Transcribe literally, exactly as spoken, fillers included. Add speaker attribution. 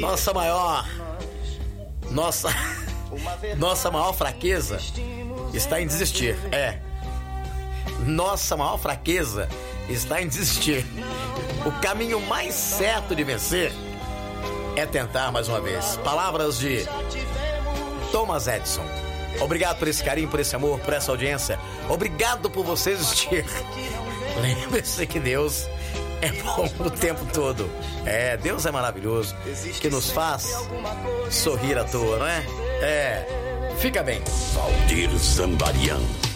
Speaker 1: Nossa maior, nossa, nossa maior fraqueza está em desistir. É, nossa maior fraqueza está em desistir. O caminho mais certo de vencer é tentar mais uma vez. Palavras de Thomas Edison. Obrigado por esse carinho, por esse amor, por essa audiência. Obrigado por você existir. Lembre-se que Deus é bom o tempo todo. É, Deus é maravilhoso, que nos faz sorrir à toa, não é? É, fica bem.
Speaker 2: Valdir Zambarian.